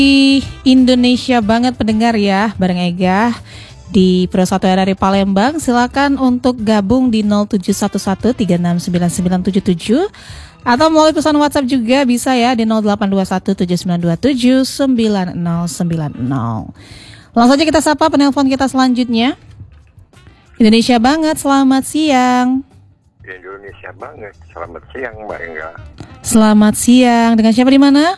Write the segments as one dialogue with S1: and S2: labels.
S1: Indonesia banget pendengar ya, bareng Ega di Pro 1 RRI Palembang. Silakan untuk gabung di 0711369977 atau melalui pesan WhatsApp juga bisa ya di 082179279090. Langsung aja kita sapa penelpon kita selanjutnya. Indonesia banget, selamat siang.
S2: Indonesia banget, selamat siang Mbak Engga.
S1: Selamat siang, dengan siapa di mana?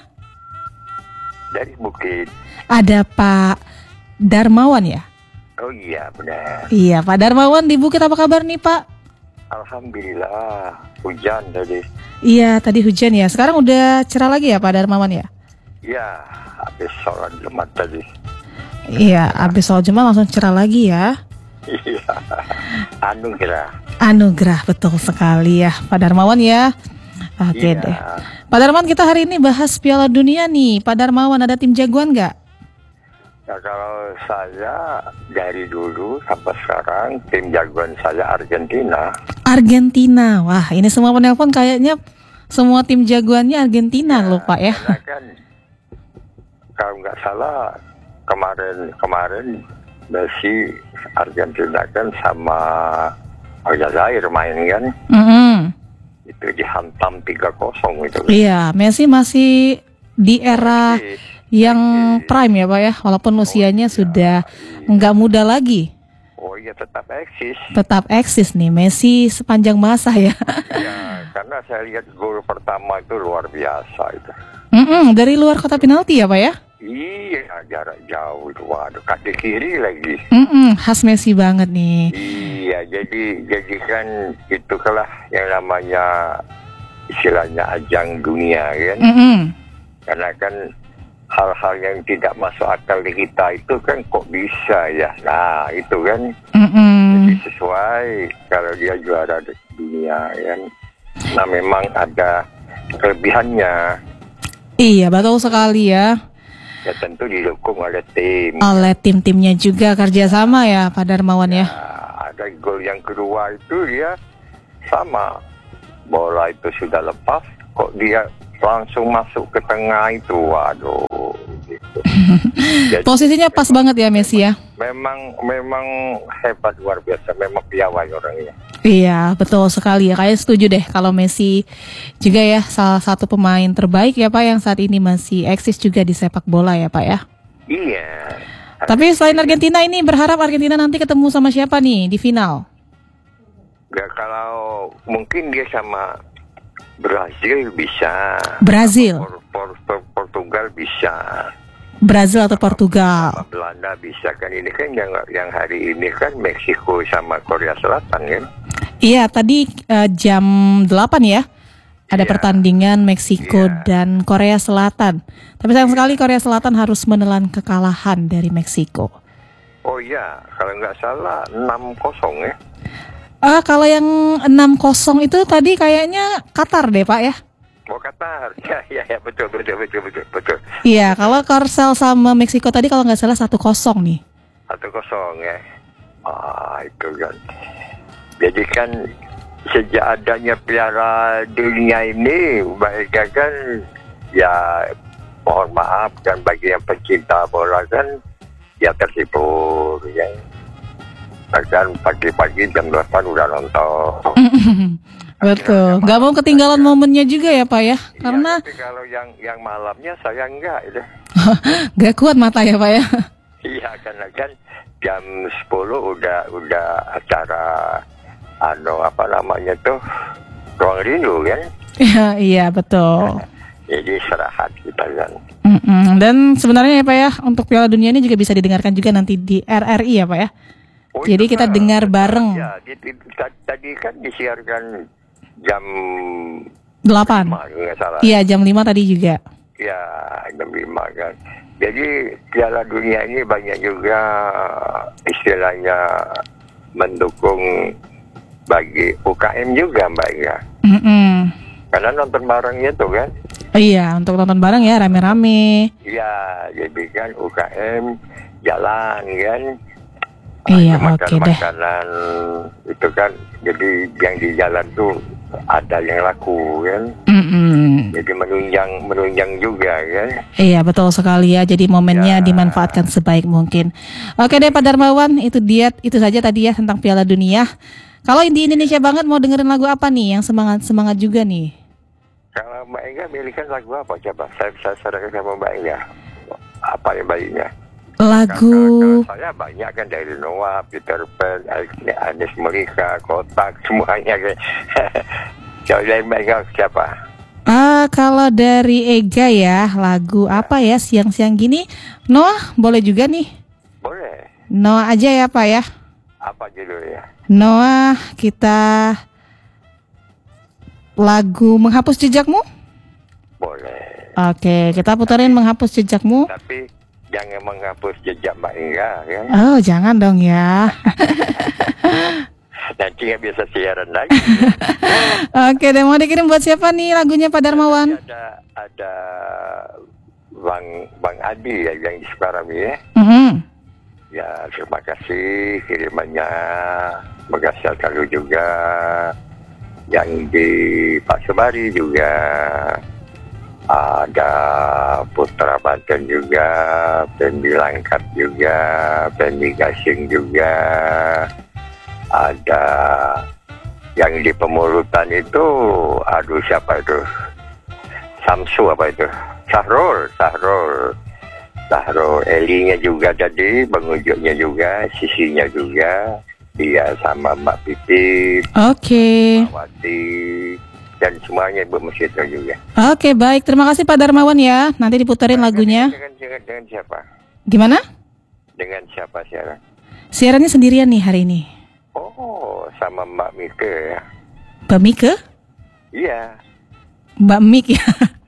S2: Dari Bukit.
S1: Ada Pak Darmawan ya?
S2: Oh iya benar.
S1: Iya Pak Darmawan di Bukit, apa kabar nih Pak?
S2: Alhamdulillah, hujan tadi.
S1: Iya tadi hujan ya, sekarang udah cerah lagi ya Pak Darmawan ya?
S2: Iya, habis sholat Jumat tadi.
S1: Iya, habis sholat Jumat langsung cerah lagi ya?
S2: Iya, anugerah.
S1: Anugerah, betul sekali ya Pak Darmawan ya. Oke deh. Pak Darmawan, kita hari ini bahas Piala Dunia nih. Pak Darmawan, ada tim jagoan nggak?
S2: Ya kalau saya dari dulu sampai sekarang tim jagoan saya Argentina.
S1: Argentina, wah ini semua penelpon kayaknya semua tim jagoannya Argentina ya, loh Pak ya.
S2: Karena kan kalau nggak salah kemarin Messi Argentina kan sama Aljazair main kan. Itu dihantam 3-0 itu.
S1: Iya, Messi masih di era yang prime ya Pak ya, walaupun usianya sudah nggak muda lagi.
S2: Oh iya, tetap eksis.
S1: Tetap eksis nih Messi sepanjang masa ya.
S2: Ya, karena saya lihat gol pertama itu luar biasa itu.
S1: Dari luar kotak penalti ya Pak ya?
S2: Iya, jarak jauh itu, waduh, kaki kiri lagi.
S1: Khas Messi banget nih.
S2: Iya, jadi kan itu kalah yang namanya istilahnya ajang dunia kan. Karena kan hal-hal yang tidak masuk akal di kita itu kan kok bisa ya. Nah itu kan jadi sesuai kalau dia juara dunia kan. Nah memang ada kelebihannya.
S1: Iya betul sekali ya.
S2: Ya tentu didukung oleh tim.
S1: Oleh tim-timnya juga kerjasama ya Pak Darmawan ya.
S2: Ada gol yang kedua itu dia sama. Bola itu sudah lepas, kok dia langsung masuk ke tengah itu, waduh. Gitu. Jadi,
S1: posisinya pas banget ya Messi ya.
S2: Memang hebat, luar biasa, memang piawai orangnya.
S1: Iya betul sekali ya, kayak setuju deh kalau Messi juga ya salah satu pemain terbaik ya Pak yang saat ini masih eksis juga di sepak bola ya Pak ya.
S2: Iya.
S1: Tapi selain Argentina ini berharap Argentina nanti ketemu sama siapa nih di final?
S2: Ya kalau mungkin dia sama Brazil bisa.
S1: Brazil.
S2: Portugal bisa.
S1: Brazil atau Portugal.
S2: Sama Belanda bisa kan, ini kan yang hari ini kan Meksiko sama Korea Selatan kan.
S1: Iya tadi jam 8 ya. Ada pertandingan Meksiko dan Korea Selatan. Tapi sayang sekali Korea Selatan harus menelan kekalahan dari Meksiko.
S2: Oh iya, kalau nggak salah 6-0 ya.
S1: Kalau yang 6-0 itu tadi kayaknya Qatar deh Pak ya.
S2: Oh Qatar, ya betul.
S1: Iya, kalau Korsel sama Meksiko tadi kalau nggak salah 1-0 nih.
S2: 1-0 ya. Itu kan. Jadi kan sejak adanya Piala Dunia ini, mereka kan ya mohon maaf kan bagi yang pecinta bola kan ya terhibur ya. Bahkan pagi-pagi jam 8 udah nonton.
S1: Betul, nggak mau ketinggalan momennya juga ya Pak ya, karena
S2: tapi kalau yang malamnya saya enggak itu.
S1: Gak kuat mata ya Pak ya.
S2: Iya, karena kan jam 10 udah acara apa namanya tuh Ruang Rindu kan.
S1: Iya betul.
S2: Jadi istirahat kita kan.
S1: Dan sebenarnya ya Pak ya, untuk Piala Dunia ini juga bisa didengarkan juga nanti di RRI ya Pak ya. Jadi kita dengar bareng.
S2: Ya, tadi kan disiarkan jam
S1: 8.
S2: 5,
S1: iya jam 5 tadi juga.
S2: Ya jam 5 kan. Jadi Piala Dunia ini banyak juga istilahnya mendukung bagi UKM juga Mbak ya. Karena nonton barengnya tuh kan.
S1: Iya untuk nonton bareng ya rame-rame.
S2: Iya jadi kan UKM jalan kan.
S1: Iya oke deh.
S2: Makanan itu kan jadi yang di jalan tuh ada yang laku kan. Jadi menunjang juga kan.
S1: Iya betul sekali ya. Jadi momennya dimanfaatkan sebaik mungkin. Oke deh Pak Darmawan, itu saja tadi ya tentang Piala Dunia. Kalau di Indonesia banget mau dengerin lagu apa nih yang semangat juga nih?
S2: Kalau Mbak Ega pilihkan lagu apa coba? Saya bisa sarankan sama Mbak Ega. Apa yang baiknya?
S1: Lagu
S2: saya banyak kan dari Noah, Peter Pan, Anies Merika, Kotak, semuanya kan. Kalau dari Mbak Ega siapa?
S1: Kalau dari Ega ya, lagu apa ya siang-siang gini? Noah boleh juga nih.
S2: Boleh.
S1: Noah aja ya Pak ya.
S2: Apa judulnya?
S1: Noah, kita lagu Menghapus Jejakmu?
S2: Boleh.
S1: Oke, kita puterin Menghapus Jejakmu.
S2: Tapi jangan menghapus jejak Mbak Ega kan.
S1: Oh, jangan dong ya.
S2: Nanti nggak bisa siaran lagi.
S1: Oke, deh mau dikirim buat siapa nih lagunya Pak Darmawan?
S2: Ada Bang Adi ya yang di Sukarami ya. Ya, terima kasih kirimannya. Semoga sehat selalu juga. Yang di Pak Sebari juga. Ada Putra Banten juga, Pendi Langkat juga, Pendi Gasing juga. Ada yang di Pemulutan itu, aduh siapa itu? Samsu apa itu? Sahrul. Elinya juga tadi, Bang Ujuknya juga, Sisinya juga, dia sama Mbak Pipit.
S1: Oke.
S2: Mawati. Dan semuanya Ibu Mesito juga.
S1: Oke, baik. Terima kasih Pak Darmawan ya. Nanti diputerin lagunya.
S2: Dengan siapa?
S1: Gimana?
S2: Dengan siapa siaran?
S1: Siarannya sendirian nih hari ini.
S2: Oh, sama Mbak Mika ya.
S1: Mbak Mika?
S2: Iya.
S1: Mbak Mik ya.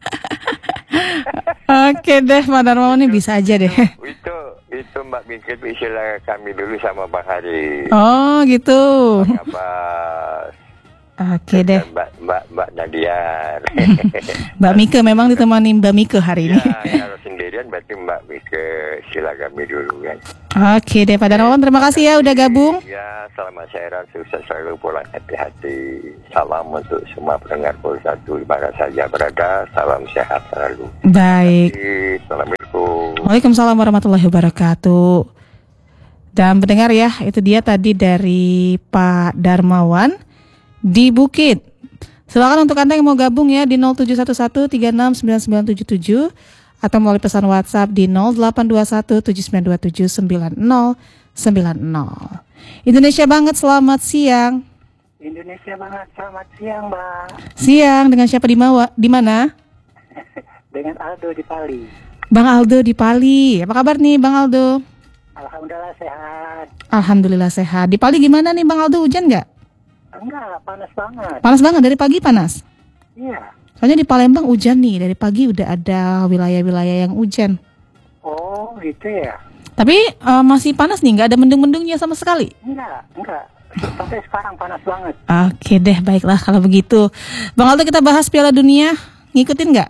S1: Oke deh, Pak Darmawan ini bisa aja deh.
S2: Itu Mbak Mika itu istilah kami dulu sama Bang Hari.
S1: Oh, gitu.
S2: Bang Abbas.
S1: Oke deh.
S2: Mbak Nadia.
S1: Mbak Mika memang ditemani Mbak Mika hari ini.
S2: Ya, kalau sendirian berarti Mbak Mika sila kami dulu kan.
S1: Oke deh Pak Darmawan, terima kasih ya udah gabung.
S2: Ya, selamat siaran, sukses selalu, pulang hati-hati. Salam untuk semua pendengar Pulsa 1 di mana saja berada. Salam sehat selalu.
S1: Baik.
S2: Assalamualaikum.
S1: Waalaikumsalam warahmatullahi wabarakatuh. Dan pendengar ya, itu dia tadi dari Pak Darmawan di Bukit. Silakan untuk Anda yang mau gabung ya di 0711369977 atau melalui pesan WhatsApp di 082179279090. Indonesia banget, selamat siang.
S3: Indonesia banget, selamat siang, Mbak.
S1: Siang, dengan siapa di mana?
S3: Dengan Aldo di Pali.
S1: Bang Aldo di Pali. Apa kabar nih Bang Aldo?
S3: Alhamdulillah sehat.
S1: Alhamdulillah sehat. Di Pali gimana nih Bang Aldo, hujan nggak?
S3: Enggak, panas banget.
S1: Panas banget, dari pagi panas?
S3: Iya.
S1: Soalnya di Palembang hujan nih, dari pagi udah ada wilayah-wilayah yang hujan.
S3: Oh, gitu ya?
S1: Tapi masih panas nih, nggak ada mendung-mendungnya sama sekali?
S3: Enggak. Sampai sekarang panas banget.
S1: Oke deh, baiklah kalau begitu. Bang Aldo, kita bahas Piala Dunia, ngikutin nggak?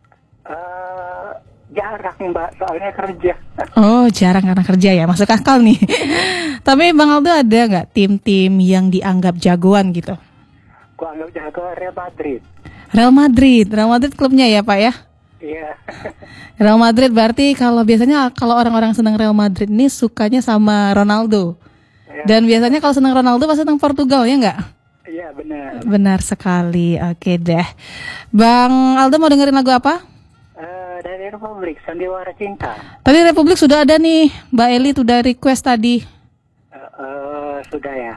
S3: Jarang, Mbak, soalnya kerja.
S1: Oh, jarang karena kerja ya, masuk akal nih. Tapi Bang Aldo ada nggak tim-tim yang dianggap jagoan gitu?
S3: Gua anggap jago Real Madrid.
S1: Real Madrid klubnya ya Pak ya?
S3: Iya.
S1: Real Madrid berarti biasanya kalau orang-orang senang Real Madrid ini sukanya sama Ronaldo. Ya. Dan biasanya kalau senang Ronaldo pasti senang Portugal ya nggak?
S3: Iya, benar.
S1: Benar sekali, oke deh. Bang Aldo mau dengerin lagu apa?
S3: Dari Republik, Sandiwara Cinta.
S1: Tadi Republik sudah ada nih, Mbak Eli sudah request tadi.
S3: Sudah ya.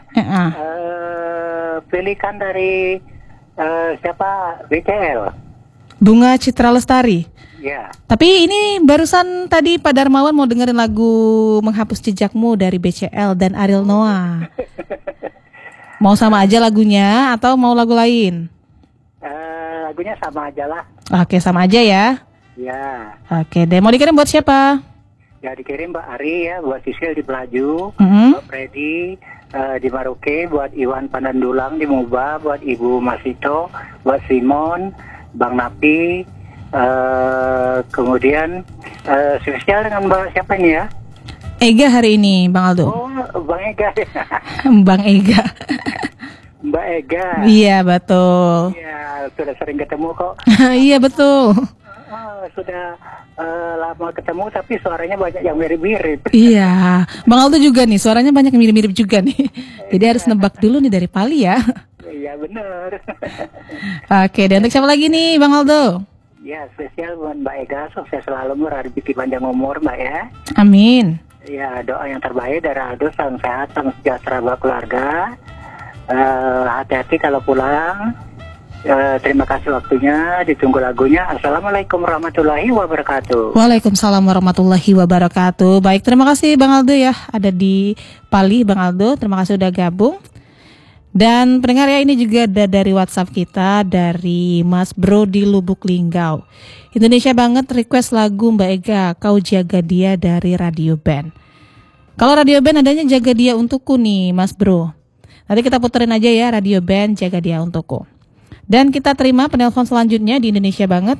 S3: Pilihkan dari siapa? BCL.
S1: Bunga Citra Lestari.
S3: Ya.
S1: Tapi ini barusan tadi Pak Darmawan mau dengerin lagu Menghapus Jejakmu dari BCL dan Ariel Noah. Mau sama aja lagunya atau mau lagu lain?
S3: Lagunya sama aja lah.
S1: Oke, sama aja ya.
S3: Ya.
S1: Oke, deh mau dikirim buat siapa?
S3: Ya dikirim Mbak Ari ya, buat Sisil di Pelaju, Mbak Freddy di Maroke, buat Iwan Pandandulang di Muba, buat Ibu Masito, buat Simon, Bang Napi, kemudian spesial dengan Mbak siapa ini ya?
S1: Ega hari ini, Bang Aldo.
S3: Oh, Bang Ega.
S1: Bang Ega.
S3: Mbak Ega.
S1: Iya, betul.
S3: Iya, sudah sering ketemu kok.
S1: Iya, betul.
S3: Sudah lama ketemu tapi suaranya banyak yang mirip-mirip.
S1: Iya, Bang Aldo juga nih, suaranya banyak yang mirip-mirip juga nih. Jadi harus nebak dulu nih dari Pali ya.
S3: Iya, benar.
S1: Oke, dan untuk siapa lagi nih, Bang Aldo?
S3: Ya, spesial buat Mbak Ega, sukses selalu, rezeki panjang umur, Mbak ya.
S1: Amin.
S3: Ya, doa yang terbaik dari Aldo, salam sehat, salam sejahtera buat keluarga. Hati-hati kalau pulang. Terima kasih waktunya, ditunggu lagunya. Assalamualaikum warahmatullahi wabarakatuh.
S1: Waalaikumsalam warahmatullahi wabarakatuh. Baik, terima kasih Bang Aldo ya, ada di Pali Bang Aldo, terima kasih udah gabung. Dan pendengar ya, ini juga ada dari WhatsApp kita, dari Mas Bro di Lubuk Linggau. Indonesia banget request lagu Mbak Ega, Kau Jaga Dia dari Radio Band. Kalau Radio Band adanya Jaga Dia Untukku nih Mas Bro. Nanti kita puterin aja ya Radio Band Jaga Dia Untukku. Dan kita terima penelpon selanjutnya di Indonesia Banget.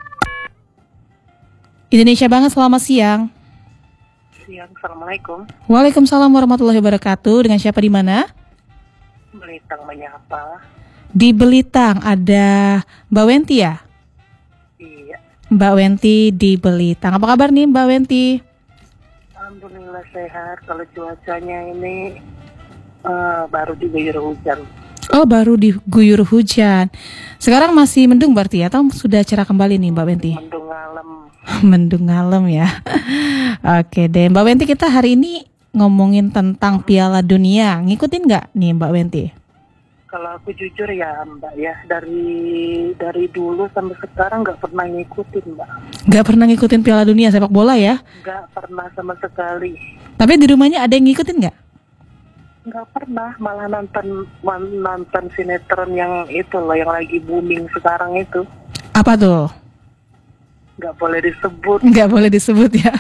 S1: Indonesia Banget, selamat siang.
S4: Siang, Assalamualaikum.
S1: Waalaikumsalam warahmatullahi wabarakatuh. Dengan siapa di mana?
S4: Belitang menyapa.
S1: Di Belitang ada Mbak Wenti ya?
S4: Iya.
S1: Mbak Wenti di Belitang. Apa kabar nih Mbak Wenti?
S4: Alhamdulillah sehat. Kalau cuacanya ini baru diguyur hujan.
S1: Oh, baru diguyur hujan. Sekarang masih mendung berarti ya? Atau sudah cerah kembali nih Mbak Wenti?
S4: Mendung ngalem.
S1: Mendung ngalem ya. Oke deh Mbak Wenti, kita hari ini ngomongin tentang Piala Dunia. Ngikutin nggak nih Mbak Wenti?
S4: Kalau aku jujur ya Mbak ya, dari dulu sampai sekarang nggak pernah ngikutin Mbak.
S1: Nggak pernah ngikutin Piala Dunia sepak bola ya?
S4: Nggak pernah sama sekali.
S1: Tapi di rumahnya ada yang ngikutin nggak?
S4: Nggak pernah, malah nonton sinetron yang itu loh, yang lagi booming sekarang itu.
S1: Apa tuh?
S4: Nggak boleh disebut.
S1: Nggak boleh disebut ya.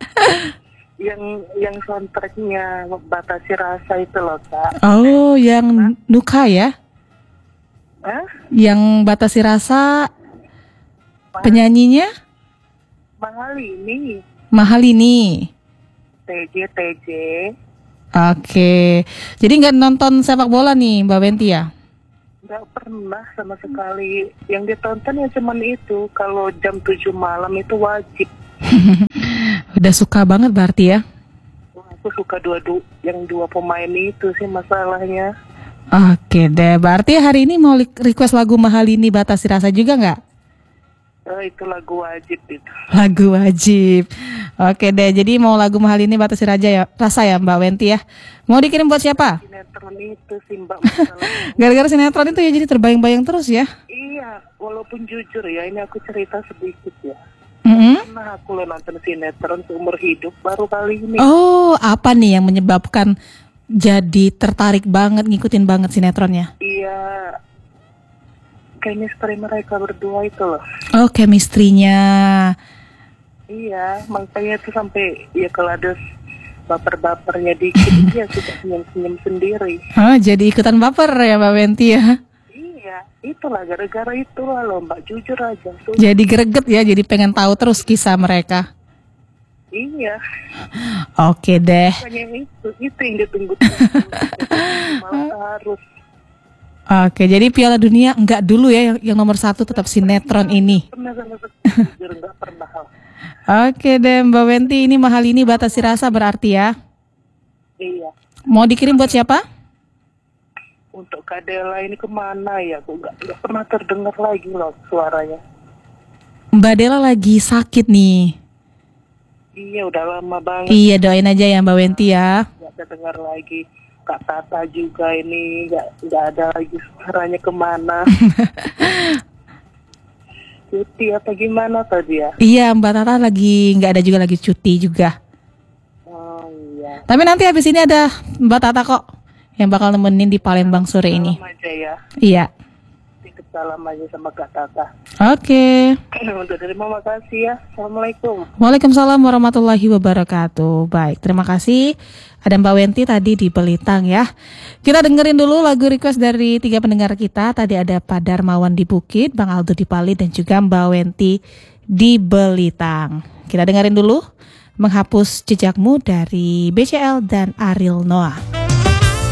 S4: Yang soundtracknya Batasi Rasa itu loh Kak.
S1: Oh, yang Nuka ya?
S4: Hah?
S1: Yang Batasi Rasa penyanyinya? Mahal ini.
S4: TJ.
S1: Oke, jadi nggak nonton sepak bola nih Mbak Wenti ya?
S4: Nggak pernah sama sekali. Yang ditonton ya cuman itu. Kalau jam 7 malam itu wajib.
S1: Udah suka banget berarti ya?
S4: Aku suka yang dua pemain itu sih masalahnya.
S1: Oke deh, berarti hari ini mau request lagu Mahal ini Batasi Rasa juga nggak?
S4: Itu lagu wajib itu.
S1: Lagu wajib. Oke deh, jadi mau lagu Mahal ini Batasi Rasa ya Mbak Wenti ya? Mau dikirim buat siapa?
S4: Sinetron itu sih Mbak.
S1: Gara-gara sinetron itu ya jadi terbayang-bayang terus ya?
S4: Iya, walaupun jujur ya, ini aku cerita sedikit ya. Karena aku nonton sinetron seumur hidup baru kali ini.
S1: Oh, apa nih yang menyebabkan jadi tertarik banget, ngikutin banget sinetronnya?
S4: Iya, chemistry mereka berdua itu loh.
S1: Oh, chemistry-nya.
S4: Iya, makanya tuh sampai ya kalau ada baper-bapernya dikit dia suka senyum-senyum sendiri.
S1: Oh, jadi ikutan baper ya Mbak Wenti ya?
S4: Iya, itulah gara-gara itulah loh Mbak, jujur aja.
S1: Jadi greget ya, jadi pengen tahu terus kisah mereka.
S4: Iya.
S1: Oke deh.
S4: Makanya itu yang ditunggu. Malah harus.
S1: Oke, jadi Piala Dunia enggak dulu ya, yang nomor 1 tetap sinetron ini.
S4: Enggak pernah.
S1: Oke deh Mbak Wenti, ini Mahal ini Batasi Rasa berarti ya?
S4: Iya.
S1: Mau dikirim buat siapa?
S4: Untuk Kadela ini kemana ya? Aku nggak pernah terdengar lagi loh suaranya.
S1: Mbak Dela lagi sakit nih.
S4: Iya, udah lama banget.
S1: Iya, doain aja ya Mbak Wenti ya.
S4: Nggak terdengar lagi. Kak Tata juga ini nggak ada lagi suaranya kemana. Cuti apa gimana tadi ya?
S1: Iya, Mbak Tata lagi nggak ada juga, lagi cuti juga.
S4: Oh iya.
S1: Tapi nanti habis ini ada Mbak Tata kok yang bakal nemenin di Palembang sore ini.
S4: Salam aja ya.
S1: Iya.
S4: Titip salam aja sama Kak Tata.
S1: Oke.
S4: Terima kasih ya. Assalamualaikum.
S1: Waalaikumsalam warahmatullahi wabarakatuh. Baik, terima kasih. Ada Mbak Wenti tadi di Belitang ya. Kita dengerin dulu lagu request dari 3 pendengar kita. Tadi ada Pak Darmawan di Bukit, Bang Aldo di Pali, dan juga Mbak Wenti di Belitang. Kita dengerin dulu Menghapus Jejakmu dari BCL dan Ariel Noah.